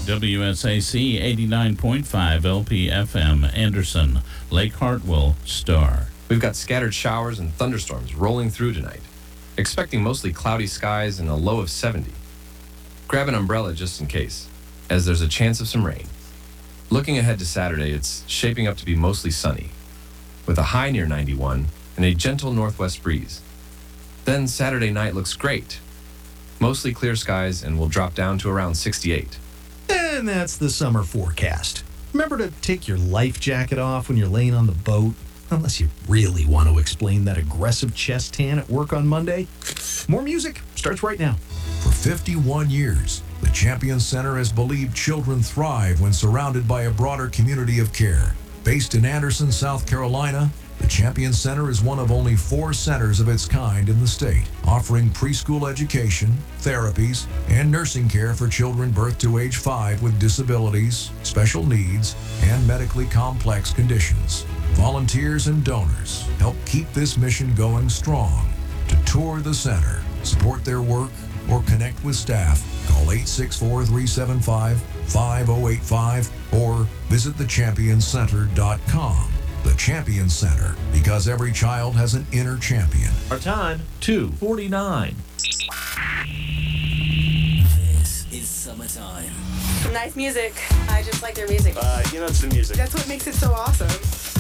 WSAC 89.5 LPFM, Anderson, Lake Hartwell, Star. We've got scattered showers and thunderstorms rolling through tonight. Expecting mostly cloudy skies and a low of 70. Grab an umbrella just in case, as there's a chance of some rain. Looking ahead to Saturday, it's shaping up to be mostly sunny, with a high near 91 and a gentle northwest breeze. Then Saturday night looks great. Mostly clear skies and will drop down to around 68. And that's the summer forecast. Remember to take your life jacket off when you're laying on the boat, unless you really want to explain that aggressive chest tan at work on Monday. More music starts right now. For 51 years, the Champion Center has believed children thrive when surrounded by a broader community of care. Based in Anderson, South Carolina, the Champion Center is one of only 4 centers of its kind in the state, offering preschool education, therapies, and nursing care for children birth to age 5 with disabilities, special needs, and medically complex conditions. Volunteers and donors help keep this mission going strong. To tour the center, support their work, or connect with staff, call 864-375-5085 or visit thechampionscenter.com. The Champion Center, because every child has an inner champion. Our time, 2:49. This is summertime. Nice music. I just like their music. It's the music. That's what makes it so awesome.